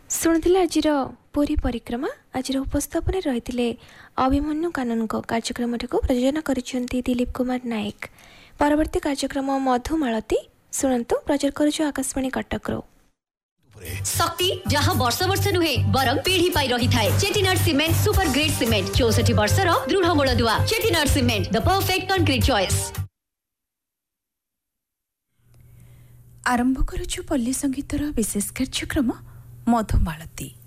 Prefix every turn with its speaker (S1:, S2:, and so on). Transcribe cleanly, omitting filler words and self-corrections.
S1: ଶୁଣିଥିଲେ ଆଜିର ପୁରୀ ପରିକ୍ରମା। ଆଜିର ଉପସ୍ଥାପନରେ ରହିଥିଲେ ଅଭିମନ୍ୟୁ କାନୁନଙ୍କ କାର୍ଯ୍ୟକ୍ରମଟିକୁ ପ୍ରଯୋଜନା କରିଛନ୍ତି ଦିଲ୍ଲୀପ କୁମାର ନାୟକ। ପରବର୍ତ୍ତୀ କାର୍ଯ୍ୟକ୍ରମ ମଧୁମାଳତୀ ଶୁଣନ୍ତୁ, ପ୍ରଚାର କରୁଛୁ ଆକାଶବାଣୀ କଟକରୁ।
S2: ଶକ୍ତି ଯାହା ବର୍ଷ ବର୍ଷ ନୁହେଁ ବରଂ ପିଢ଼ି ପାଇ ରହିଥାଏ। ଚେଟିନାଡ୍ ସିମେଣ୍ଟ ସୁପର ଗ୍ରେଡ୍ ସିମେଣ୍ଟ 64 ବର୍ଷର ଦୃଢ ମୂଳଦୁଆ। ଚେଟିନାଡ୍ ସିମେଣ୍ଟ ଦ ପରଫେକ୍ଟ କଂକ୍ରିଟ୍ ଚଏସ୍।
S3: ଆରମ୍ଭ କରୁଛୁ ପଲ୍ଲୀ ସଙ୍ଗୀତର ବିଶେଷ କାର୍ଯ୍ୟକ୍ରମ ମଧୁମାଳତୀ।